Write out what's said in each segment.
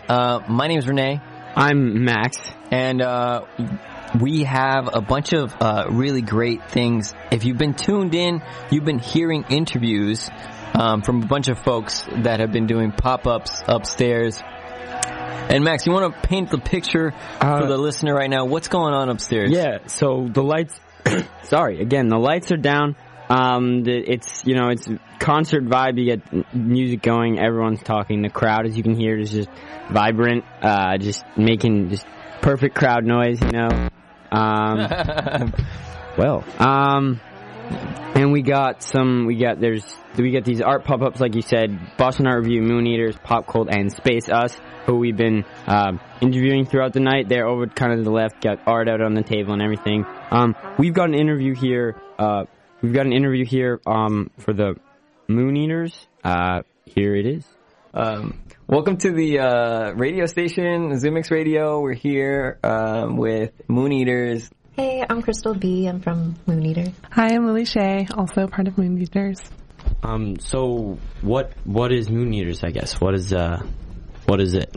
My name is Renee. I'm Max. And we have a bunch of really great things. If you've been tuned in, you've been hearing interviews from a bunch of folks that have been doing pop-ups upstairs. And Max, you want to paint the picture for the listener right now? What's going on upstairs? Yeah, so the lights, the lights are down. It's concert vibe. You get music going, everyone's talking. The crowd, as you can hear, is just vibrant, just making just perfect crowd noise, and we got these art pop-ups, like you said, Boston Art Review, Moon Eaters, Pop Cult, and Space Us, who we've been interviewing throughout the night. They're over kind of to the left, got art out on the table and everything. We've got an interview here. For the Moon Eaters. Here it is. Welcome to the radio station, ZooMix Radio. We're here with Moon Eaters. Hey, I'm Crystal B. I'm from Moon Eaters. Hi, I'm Lily Shea, also part of Moon Eaters. So what is Moon Eaters, I guess? What is it?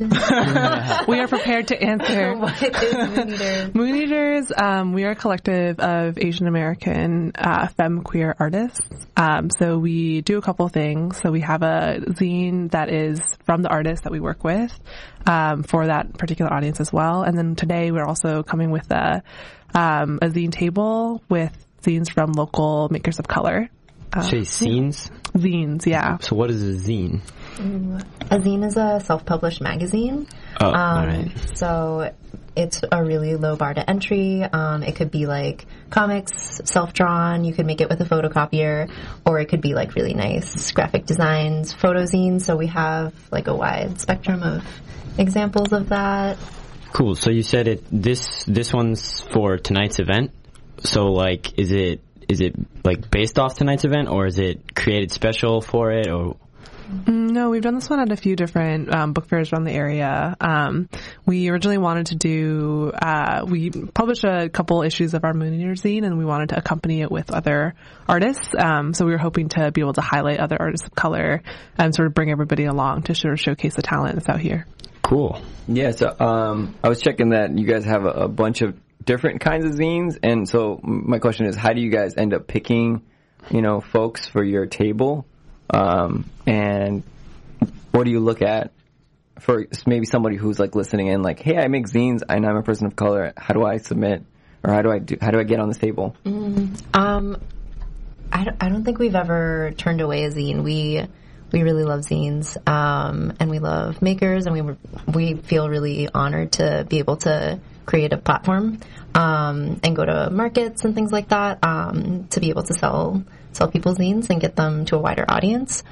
We are prepared to answer. What is Moon Eaters? Moon Eaters, we are a collective of Asian American femme queer artists. So we do a couple things. So we have a zine that is from the artists that we work with for that particular audience as well. And then today we're also coming with a zine table with zines from local makers of color. Say zines? Zines, yeah. So what is a zine? A zine is a self-published magazine. Oh, all right. So it's a really low bar to entry. It could be like comics, self-drawn. You could make it with a photocopier, or it could be like really nice graphic designs, photo zines. So we have like a wide spectrum of examples of that. Cool. So you said this one's for tonight's event. So like, is it like based off tonight's event, or is it created special for it, or? No, we've done this one at a few different book fairs around the area. We originally wanted to do, we published a couple issues of our Moon Eater zine, and we wanted to accompany it with other artists. So we were hoping to be able to highlight other artists of color and sort of bring everybody along to sort of showcase the talent that's out here. Cool. Yeah, so I was checking that you guys have a bunch of different kinds of zines, and so my question is, how do you guys end up picking, folks for your table? And what do you look at for maybe somebody who's like listening in, like, hey, I make zines, and I'm a person of color. How do I submit, or how do I get on this table? I don't think we've ever turned away a zine. We really love zines, and we love makers, and we feel really honored to be able to create a platform, and go to markets and things like that, to be able to sell people's zines and get them to a wider audience.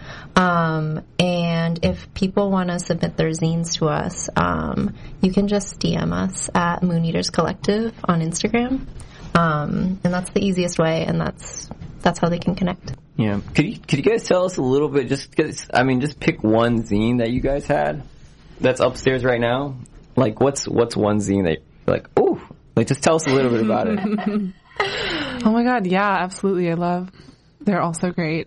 And if people want to submit their zines to us, you can just DM us at Moon Eaters Collective on Instagram. And that's the easiest way, and that's how they can connect. Yeah. Could you guys tell us a little bit, just pick one zine that you guys had that's upstairs right now? Like, what's one zine that you're like, ooh, like, just tell us a little bit about it. Oh my God. Yeah, absolutely. They're all so great.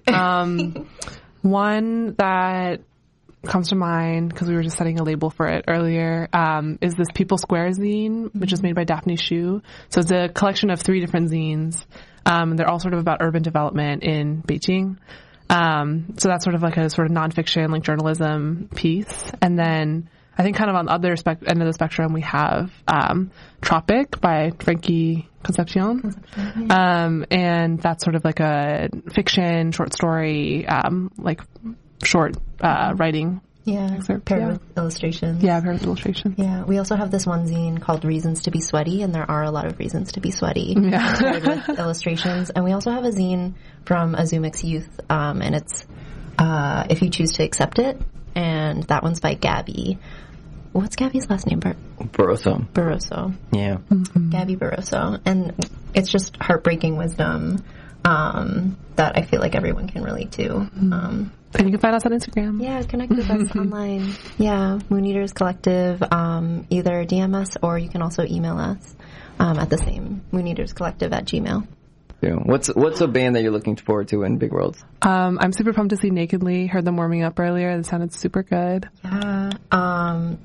One that comes to mind, because we were just setting a label for it earlier, is this People Square zine, which is made by Daphne Shu. So it's a collection of 3 different zines. They're all sort of about urban development in Beijing. So that's sort of like a sort of nonfiction, like journalism piece. And then I think kind of on the other end of the spectrum, we have Tropic by Frankie Concepcion. And that's sort of like a fiction, short story, like short writing. Yeah, paired with illustrations. Yeah, paired with illustrations. Yeah, we also have this one zine called Reasons to be Sweaty, and there are a lot of reasons to be sweaty, paired with illustrations. And we also have a zine from a ZooMix youth, and it's If You Choose to Accept It, and that one's by Gabby. What's Gabby's last name, Bart? Barroso. Yeah. Mm-hmm. Gabby Barroso. And it's just heartbreaking wisdom that I feel like everyone can relate to. And you can find us on Instagram. Yeah, connect with us online. Yeah, Moon Eaters Collective. Either DM us, or you can also email us at the same mooneaterscollective@gmail.com. Yeah. What's a band that you're looking forward to in Big Worlds? I'm super pumped to see Nakedly. Heard them warming up earlier. It sounded super good. Yeah.